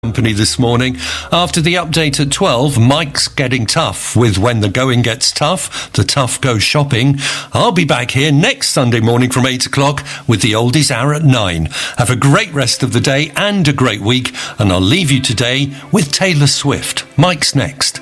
Company this morning. After the update at 12, Mike's getting tough with When the Going Gets Tough, the tough go shopping. I'll be back here next Sunday morning from 8 o'clock with the Oldies Hour at 9. Have a great rest of the day and a great week, and I'll leave you today with Taylor Swift. Mike's next.